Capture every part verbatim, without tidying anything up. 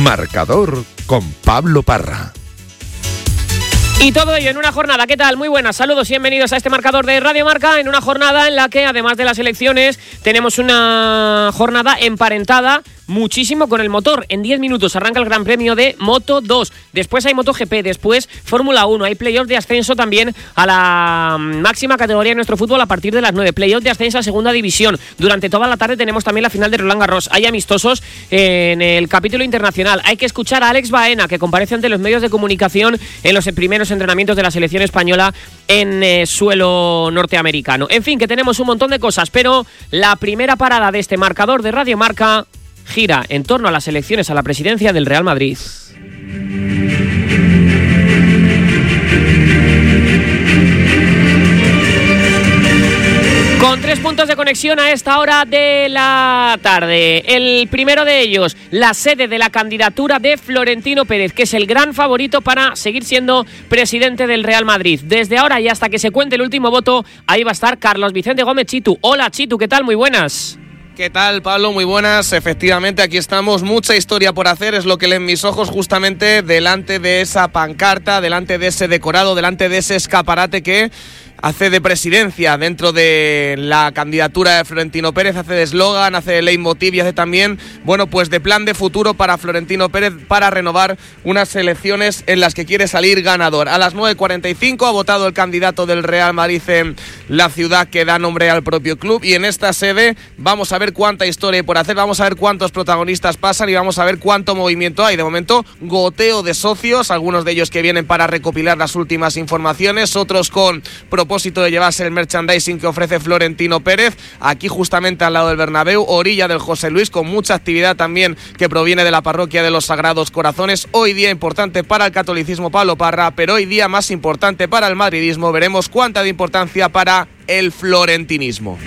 Marcador con Pablo Parra. Y todo ello en una jornada, ¿qué tal? Muy buenas, saludos y bienvenidos a este marcador de Radio Marca, en una jornada en la que, además de las elecciones, tenemos una jornada emparentada muchísimo con el motor. En diez minutos arranca el Gran Premio de Moto dos, después hay MotoGP, después Fórmula uno, hay playoffs de ascenso también a la máxima categoría de nuestro fútbol a partir de las nueve, playoffs de ascenso a Segunda División. Durante toda la tarde tenemos también la final de Roland Garros, hay amistosos en el capítulo internacional, hay que escuchar a Alex Baena, que comparece ante los medios de comunicación en los primeros entrenamientos de la selección española en eh, suelo norteamericano. En fin, que tenemos un montón de cosas, pero la primera parada de este marcador de Radio Marca gira en torno a las elecciones a la presidencia del Real Madrid. Con tres puntos de conexión a esta hora de la tarde. El primero de ellos, la sede de la candidatura de Florentino Pérez, que es el gran favorito para seguir siendo presidente del Real Madrid. Desde ahora y hasta que se cuente el último voto, ahí va a estar Carlos Vicente Gómez Chitu. Hola Chitu, ¿qué tal? Muy buenas. ¿Qué tal, Pablo? Muy buenas. Efectivamente, aquí estamos. Mucha historia por hacer, es lo que leen mis ojos, justamente delante de esa pancarta, delante de ese decorado, delante de ese escaparate que hace de presidencia dentro de la candidatura de Florentino Pérez, hace de eslogan, hace de leitmotiv y hace también, bueno, pues de plan de futuro para Florentino Pérez para renovar unas elecciones en las que quiere salir ganador. A las nueve cuarenta y cinco ha votado el candidato del Real Madrid en la ciudad que da nombre al propio club, y en esta sede vamos a ver cuánta historia hay por hacer, vamos a ver cuántos protagonistas pasan y vamos a ver cuánto movimiento hay. De momento, goteo de socios, algunos de ellos que vienen para recopilar las últimas informaciones, otros con propósito de llevarse el merchandising que ofrece Florentino Pérez, aquí justamente al lado del Bernabéu, orilla del José Luis, con mucha actividad también que proviene de la parroquia de los Sagrados Corazones. Hoy día importante para el catolicismo, Pablo Parra, pero hoy día más importante para el madridismo. Veremos cuánta de importancia para el florentinismo.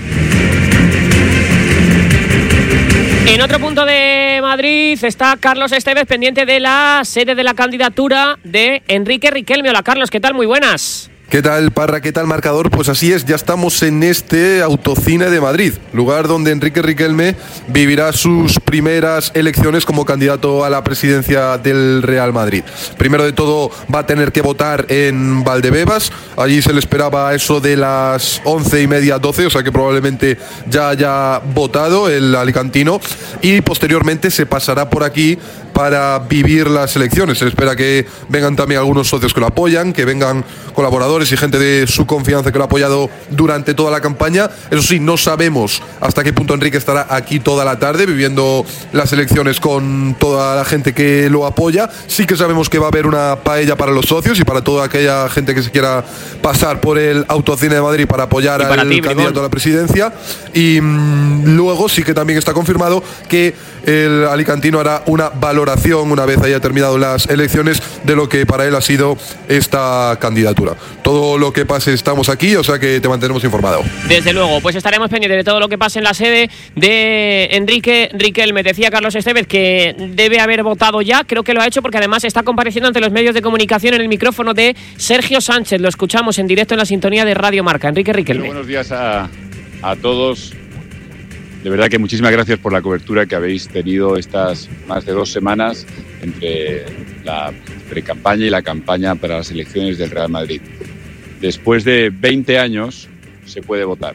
En otro punto de Madrid está Carlos Estévez, pendiente de la sede de la candidatura de Enrique Riquelme. Hola Carlos, ¿qué tal? Muy buenas. ¿Qué tal, Parra? ¿Qué tal, marcador? Pues así es, ya estamos en este Autocine de Madrid, lugar donde Enrique Riquelme vivirá sus primeras elecciones como candidato a la presidencia del Real Madrid. Primero de todo va a tener que votar en Valdebebas, allí se le esperaba eso de las once y media, doce, o sea que probablemente ya haya votado el alicantino, y posteriormente se pasará por aquí para vivir las elecciones. Se espera que vengan también algunos socios que lo apoyan, que vengan colaboradores y gente de su confianza que lo ha apoyado durante toda la campaña. Eso sí, no sabemos hasta qué punto Enrique estará aquí toda la tarde viviendo las elecciones con toda la gente que lo apoya. Sí que sabemos que va a haber una paella para los socios y para toda aquella gente que se quiera pasar por el Autocine de Madrid para apoyar al ti, candidato Bribón. a la presidencia. Y mmm, luego sí que también está confirmado que el alicantino hará una valoración una vez haya terminado las elecciones de lo que para él ha sido esta candidatura. Todo lo que pase estamos aquí, o sea que te mantenemos informado. Desde luego, pues estaremos pendientes de todo lo que pase en la sede de Enrique Riquelme. Decía Carlos Estévez que debe haber votado ya, creo que lo ha hecho porque además está compareciendo ante los medios de comunicación en el micrófono de Sergio Sánchez. Lo escuchamos en directo en la sintonía de Radio Marca. Enrique Riquelme. Buenos días a, a todos. De verdad que muchísimas gracias por la cobertura que habéis tenido estas más de dos semanas entre la precampaña y la campaña para las elecciones del Real Madrid. Después de veinte años se puede votar.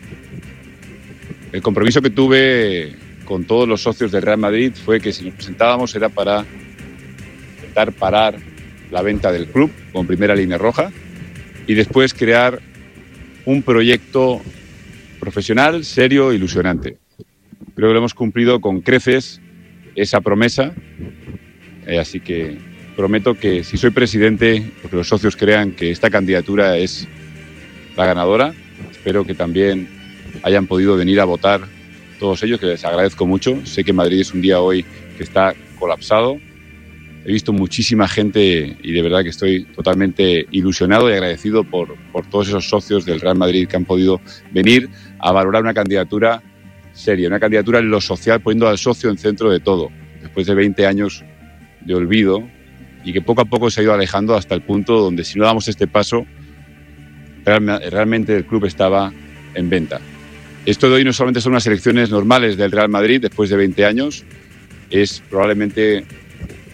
El compromiso que tuve con todos los socios del Real Madrid fue que si nos presentábamos era para intentar parar la venta del club con primera línea roja y después crear un proyecto profesional, serio, ilusionante. Creo que lo hemos cumplido con creces esa promesa, eh, así que prometo que si soy presidente, porque los socios crean que esta candidatura es la ganadora, espero que también hayan podido venir a votar todos ellos, que les agradezco mucho. Sé que Madrid es un día hoy que está colapsado. He visto muchísima gente y de verdad que estoy totalmente ilusionado y agradecido por, por todos esos socios del Real Madrid que han podido venir a valorar una candidatura seria, una candidatura en lo social, poniendo al socio en centro de todo, después de veinte años de olvido y que poco a poco se ha ido alejando hasta el punto donde si no damos este paso, realmente el club estaba en venta. Esto de hoy no solamente son unas elecciones normales del Real Madrid después de veinte años, es probablemente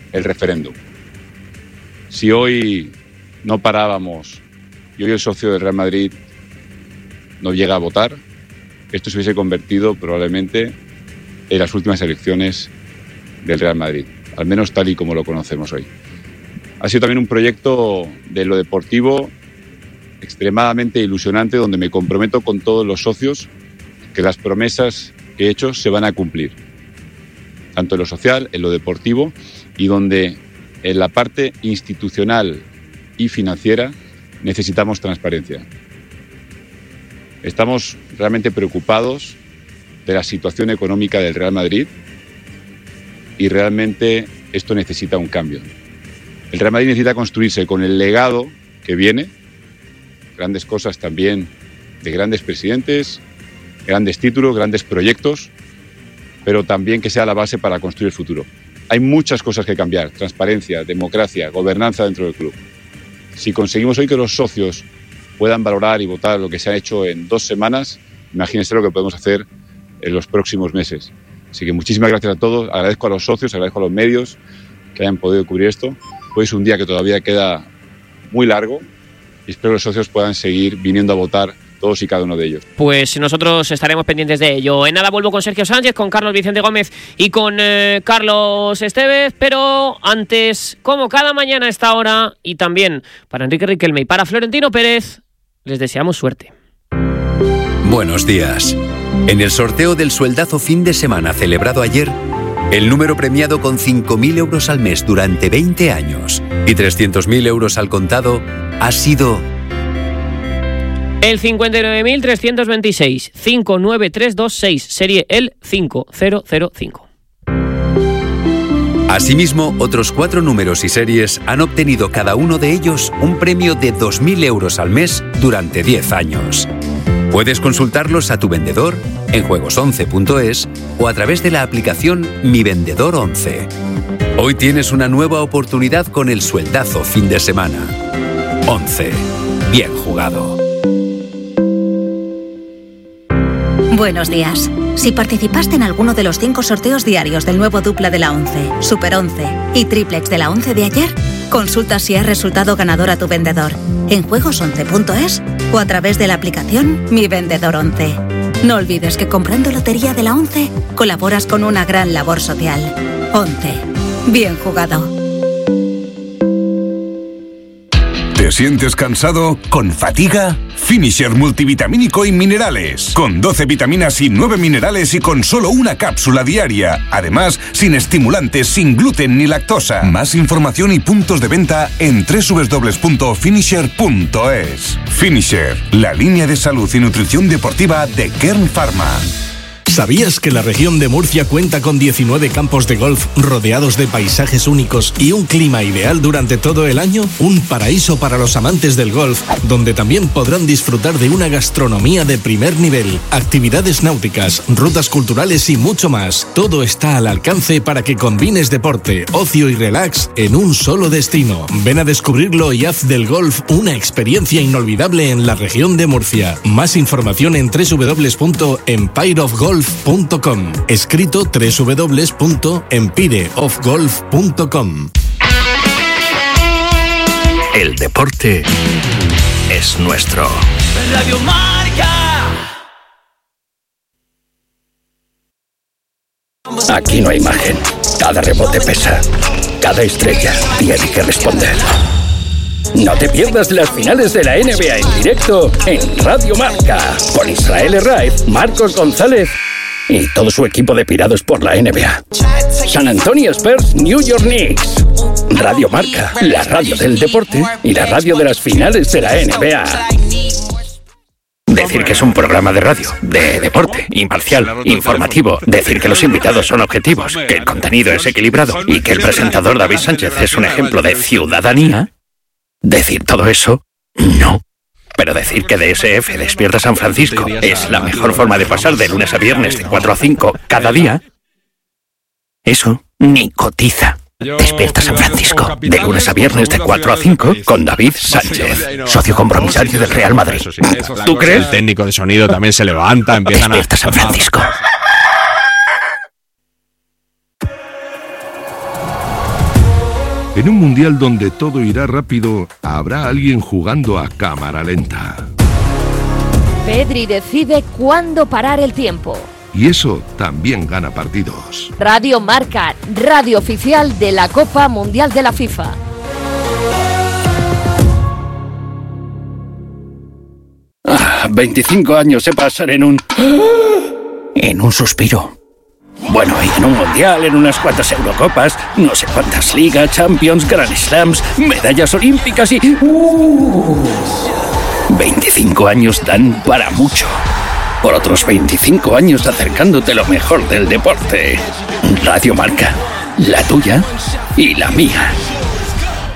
el referéndum. Si hoy no parábamos y hoy el socio del Real Madrid no llega a votar, esto se hubiese convertido probablemente en las últimas elecciones del Real Madrid, al menos tal y como lo conocemos hoy. Ha sido también un proyecto de lo deportivo extremadamente ilusionante, donde me comprometo con todos los socios que las promesas que he hecho se van a cumplir, tanto en lo social, en lo deportivo, y donde en la parte institucional y financiera necesitamos transparencia. Estamos realmente preocupados de la situación económica del Real Madrid y realmente esto necesita un cambio. El Real Madrid necesita construirse con el legado que viene, grandes cosas también de grandes presidentes, grandes títulos, grandes proyectos, pero también que sea la base para construir el futuro. Hay muchas cosas que cambiar: transparencia, democracia, gobernanza dentro del club. Si conseguimos hoy que los socios puedan valorar y votar lo que se ha hecho en dos semanas, imagínense lo que podemos hacer en los próximos meses. Así que muchísimas gracias a todos, agradezco a los socios, agradezco a los medios que hayan podido cubrir esto. Hoy es un día que todavía queda muy largo y espero que los socios puedan seguir viniendo a votar, todos y cada uno de ellos. Pues nosotros estaremos pendientes de ello. En nada vuelvo con Sergio Sánchez, con Carlos Vicente Gómez y con eh, Carlos Estevez, pero antes, como cada mañana a esta hora, y también para Enrique Riquelme y para Florentino Pérez, les deseamos suerte. Buenos días. En el sorteo del sueldazo fin de semana celebrado ayer, el número premiado con cinco mil euros al mes durante veinte años y trescientos mil euros al contado ha sido el cincuenta y nueve mil trescientos veintiséis, cinco nueve tres dos seis, serie el cinco cero cero cinco. Asimismo, otros cuatro números y series han obtenido cada uno de ellos un premio de dos mil euros al mes durante diez años. Puedes consultarlos a tu vendedor en juegos once punto es o a través de la aplicación Mi Vendedor once. Hoy tienes una nueva oportunidad con el sueldazo fin de semana. once. Bien jugado. Buenos días. Si participaste en alguno de los cinco sorteos diarios del nuevo dupla de la once, Super once y Triplex de la once de ayer, consulta si has resultado ganador a tu vendedor en juegos once punto es o a través de la aplicación Mi Vendedor once. No olvides que comprando lotería de la once colaboras con una gran labor social. once. Bien jugado. ¿Te sientes cansado? ¿Con fatiga? Finisher multivitamínico y minerales. Con doce vitaminas y nueve minerales y con solo una cápsula diaria. Además, sin estimulantes, sin gluten ni lactosa. Más información y puntos de venta en doble u doble u doble u punto finisher punto es. Finisher, la línea de salud y nutrición deportiva de Kern Pharma. ¿Sabías que la región de Murcia cuenta con diecinueve campos de golf rodeados de paisajes únicos y un clima ideal durante todo el año? Un paraíso para los amantes del golf, donde también podrán disfrutar de una gastronomía de primer nivel, actividades náuticas, rutas culturales y mucho más. Todo está al alcance para que combines deporte, ocio y relax en un solo destino. Ven a descubrirlo y haz del golf una experiencia inolvidable en la región de Murcia. Más información en doble u doble u doble u punto empire of golf punto com, escrito doble u doble u doble u punto empire of golf punto com. El deporte es nuestro. Radio Marca. Aquí no hay margen. Cada rebote pesa. Cada estrella tiene que responder. No te pierdas las finales de la N B A en directo en Radio Marca, con Israel Herraiz, Marcos González y todo su equipo de pirados por la N B A. San Antonio Spurs, New York Knicks. Radio Marca, la radio del deporte y la radio de las finales de la N B A. Decir que es un programa de radio, de deporte, imparcial, informativo. Decir que los invitados son objetivos, que el contenido es equilibrado y que el presentador David Sánchez es un ejemplo de ciudadanía. Decir todo eso, no. Pero decir que D S F Despierta San Francisco es la mejor forma de pasar de lunes a viernes de cuatro a cinco cada día, eso ni cotiza. Despierta San Francisco, de lunes a viernes de cuatro a cinco con David Sánchez, socio compromisario del Real Madrid. ¿Tú crees? El técnico de sonido también se levanta, empiezan a... Despierta San Francisco. En un mundial donde todo irá rápido, habrá alguien jugando a cámara lenta. Pedri decide cuándo parar el tiempo. Y eso también gana partidos. Radio Marca, radio oficial de la Copa Mundial de la FIFA. Ah, veinticinco años se pasan en un... en un suspiro. Bueno, y en un mundial, en unas cuantas Eurocopas, no sé cuántas ligas, Champions, Grand Slams, medallas olímpicas y... Uh, veinticinco años dan para mucho. Por otros veinticinco años acercándote lo mejor del deporte. Radio Marca, la tuya y la mía.